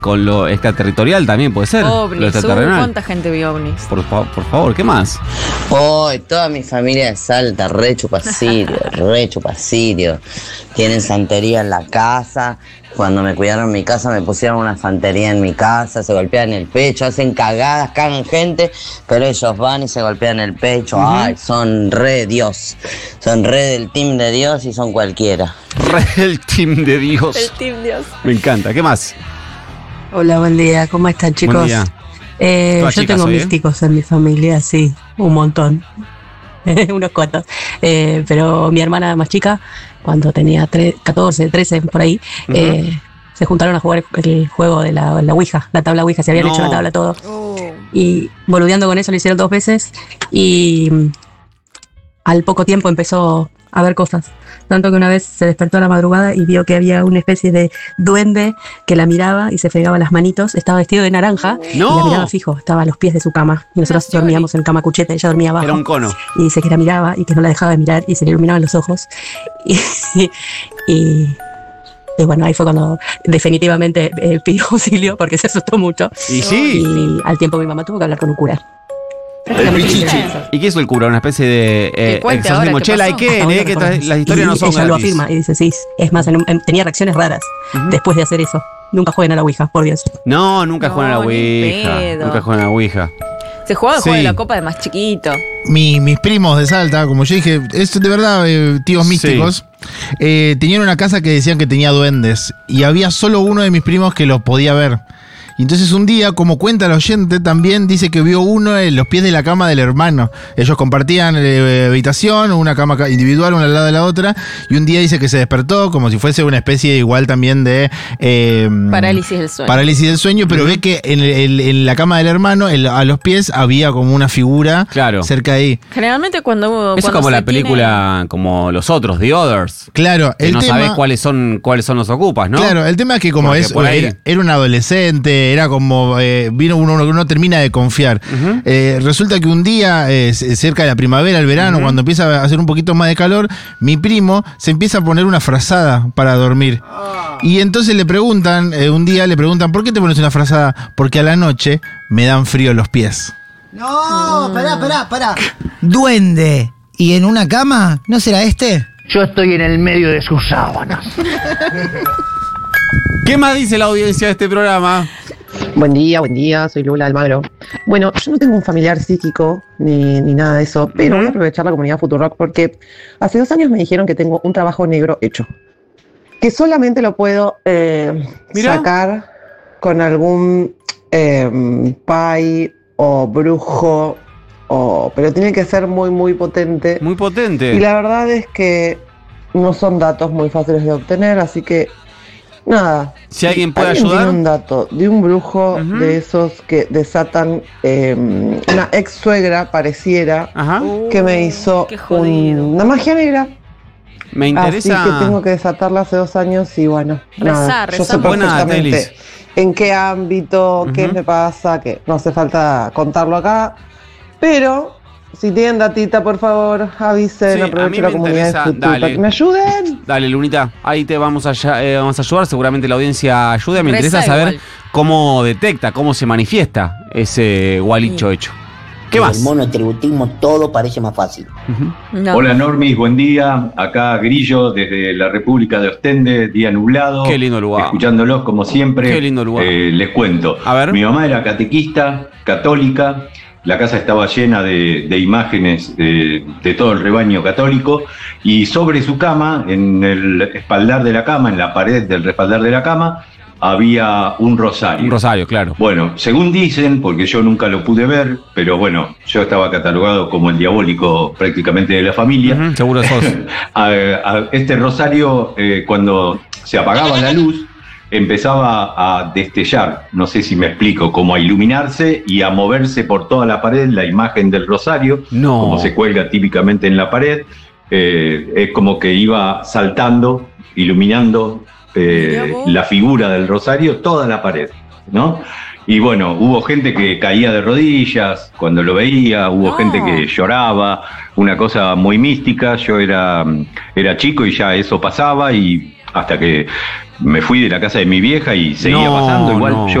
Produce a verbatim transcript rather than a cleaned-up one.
con lo extraterritorial también puede ser. Ovnis, lo extraterrenal. ¿Cuánta gente vio ovnis? Por, fa- por favor, ¿qué más? Oh, toda mi familia de Salta, re chupacirio, re chupacirio. Tienen santería en la casa. Cuando me cuidaron mi casa me pusieron una santería en mi casa, se golpean el pecho, hacen cagadas, cagan gente, pero ellos van y se golpean el pecho. Uh-huh. Ay, son re Dios. Son re del team de Dios y son cualquiera. Re del team de Dios. El team Dios. Me encanta. ¿Qué más? Hola, buen día. ¿Cómo están, chicos? Buen día. Eh, yo chicas tengo hoy, místicos ¿eh? en mi familia, sí, un montón. Unos cuantos. Eh, pero mi hermana más chica, cuando tenía tre- catorce, trece, por ahí, uh-huh. eh, se juntaron a jugar el juego de la, la Ouija, la tabla Ouija, se habían no. hecho la tabla todo. Oh. Y boludeando con eso lo hicieron dos veces y mm, al poco tiempo empezó a ver cosas. Tanto que una vez se despertó a la madrugada y vio que había una especie de duende que la miraba y se fregaba las manitos. Estaba vestido de naranja no. y la miraba fijo. Estaba a los pies de su cama. Y nosotros no, dormíamos en cama cucheta, ella dormía abajo. Era un cono. Y dice que la miraba y que no la dejaba de mirar y se le iluminaban los ojos. Y, y, y, y bueno, ahí fue cuando definitivamente eh, pidió auxilio porque se asustó mucho. Y sí. Y al tiempo mi mamá tuvo que hablar con un cura. ¿Y qué hizo el cura? Una especie de eh, exorcismo. Chela, ¿y qué? ¿Eh? Que tra- las historias y no son ella gratis. Lo afirma y dice, sí, es más, en, en, tenía reacciones raras uh-huh. después de hacer eso. Nunca jueguen a la Ouija, por Dios. No, nunca no, jueguen a la Ouija. Nunca jueguen a la Ouija. Se jugaba el sí. juego de la copa de más chiquito. Mi, mis primos de Salta, como yo dije, es de verdad eh, tíos místicos, sí. eh, tenían una casa que decían que tenía duendes y había solo uno de mis primos que los podía ver. Y entonces un día, como cuenta el oyente, también dice que vio uno en los pies de la cama del hermano. Ellos compartían eh, habitación, una cama individual, una al lado de la otra, y un día dice que se despertó como si fuese una especie igual también de... Eh, parálisis del sueño. Parálisis del sueño, pero uh-huh. ve que en, el, en la cama del hermano, el, a los pies, había como una figura claro. cerca de ahí. Generalmente cuando... Eso cuando como la tiene... película, como los otros, The Others. Claro. Que el no tema, sabés cuáles son, cuáles son los ocupas, ¿no? Claro, el tema es que como Porque es era, era un adolescente, era como... Eh, vino uno que no termina de confiar. Uh-huh. Eh, resulta que un día, eh, cerca de la primavera, el verano, uh-huh. cuando empieza a hacer un poquito más de calor, mi primo se empieza a poner una frazada para dormir. Oh. Y entonces le preguntan, eh, un día le preguntan, ¿por qué te pones una frazada? Porque a la noche me dan frío los pies. No, mm. pará, pará, pará. Duende. ¿Y en una cama? ¿No será este? Yo estoy en el medio de sus sábanas. ¿Qué más dice la audiencia de este programa? Buen día, buen día, soy Lula Almagro. Bueno, yo no tengo un familiar psíquico ni, ni nada de eso, pero voy a aprovechar la comunidad Futurock porque hace dos años me dijeron que tengo un trabajo negro hecho. Que solamente lo puedo eh, sacar con algún eh, pai o brujo, o, pero tiene que ser muy, muy potente. Muy potente. Y la verdad es que no son datos muy fáciles de obtener, así que nada. Si alguien puede ¿alguien ayudar. Tiene un dato de un brujo uh-huh. de esos que desatan eh, una ex suegra, pareciera, uh, que me hizo un, una magia negra. Me interesa. Así que tengo que desatarla hace dos años y bueno, rezar, nada, rezar. yo sé perfectamente en qué ámbito, uh-huh. qué me pasa, que no hace falta contarlo acá, pero si tienen datita, por favor, avisen, sí, aprovechen la comunidad de para que me ayuden. Dale, Lunita, ahí te vamos a, eh, vamos a ayudar, seguramente la audiencia ayuda. Me Reza interesa saber igual. Cómo detecta, cómo se manifiesta ese gualicho sí. hecho. ¿Qué el más? El monotributismo todo parece más fácil. Uh-huh. No. Hola Normis, buen día. Acá Grillo desde la República de Ostende, día nublado. Qué lindo lugar. Escuchándolos como siempre. Qué lindo lugar. Eh, les cuento. A ver. Mi mamá era catequista, católica. La casa estaba llena de, de imágenes de, de todo el rebaño católico y sobre su cama, en el espaldar de la cama, en la pared del respaldar de la cama, había un rosario. Un rosario, claro. Bueno, según dicen, porque yo nunca lo pude ver, pero bueno, yo estaba catalogado como el diabólico prácticamente de la familia. Uh-huh, seguro sos. a, a este rosario, eh, cuando se apagaba la luz, empezaba a destellar, no sé si me explico, como a iluminarse y a moverse por toda la pared la imagen del rosario, no. como se cuelga típicamente en la pared, eh, es como que iba saltando, iluminando eh, la figura del rosario, toda la pared, ¿no? Y bueno, hubo gente que caía de rodillas cuando lo veía, hubo no. gente que lloraba, una cosa muy mística. Yo era, era chico y ya eso pasaba y hasta que me fui de la casa de mi vieja y seguía No, pasando. Igual no. yo